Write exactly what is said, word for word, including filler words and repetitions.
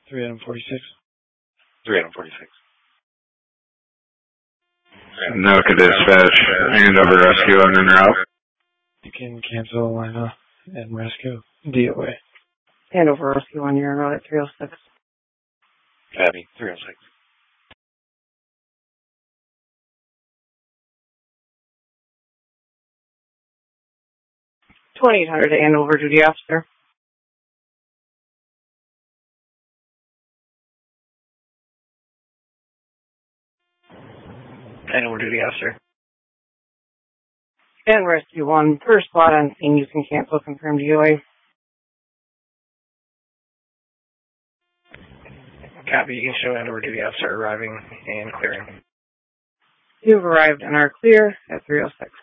three item forty-six. three item forty-six. Anoka dispatch, hand over rescue on en route. You can cancel Lima and rescue D O A. Hand over rescue on your route at three oh six. Abby, three oh six. twenty-eight hundred to Andover duty officer. Andover duty officer. And rescue one. First spot on scene, you can cancel confirmed D O A. Copy, you can show Andover duty officer arriving and clearing. You've arrived and are clear at three oh six.